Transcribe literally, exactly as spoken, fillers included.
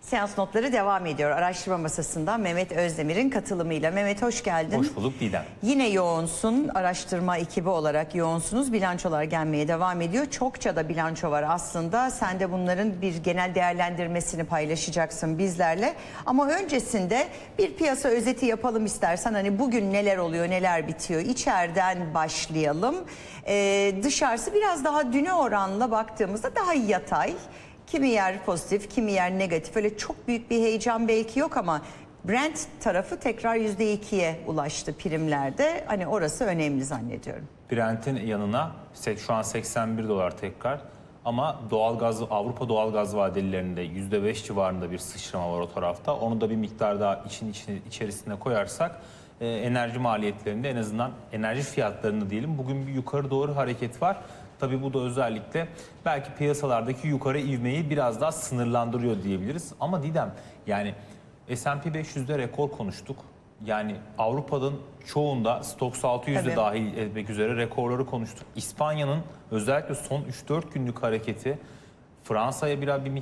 Seans notları devam ediyor. Araştırma masasından Mehmet Özdemir'in katılımıyla. Mehmet hoş geldin. Hoş bulduk Didem. Yine yoğunsun. Araştırma ekibi olarak yoğunsunuz. Bilançolar gelmeye devam ediyor. Çokça da bilanço var aslında. Sen de bunların bir genel değerlendirmesini paylaşacaksın bizlerle. Ama öncesinde bir piyasa özeti yapalım istersen. Hani bugün neler oluyor, neler bitiyor. İçeriden başlayalım. Ee, dışarısı biraz daha düne oranla baktığımızda daha yatay. Kimi yer pozitif, kimi yer negatif. Öyle çok büyük bir heyecan belki yok ama Brent tarafı tekrar yüzde ikiye ulaştı primlerde. Hani orası önemli zannediyorum. Brent'in yanına şu an seksen bir dolar tekrar. Ama doğalgaz, Avrupa doğalgaz vadelilerinde yüzde beş civarında bir sıçrama var o tarafta. Onu da bir miktar daha için, için içerisine koyarsak e, enerji maliyetlerinde en azından enerji fiyatlarında diyelim bugün bir yukarı doğru hareket var. Tabii bu da özellikle belki piyasalardaki yukarı ivmeyi biraz daha sınırlandırıyor diyebiliriz. Ama Didem yani S and P beş yüzde rekor konuştuk. Yani Avrupa'nın çoğunda Stoxx altı yüzde dahil etmek üzere rekorları konuştuk. İspanya'nın özellikle son üç dört günlük hareketi Fransa'ya biraz bir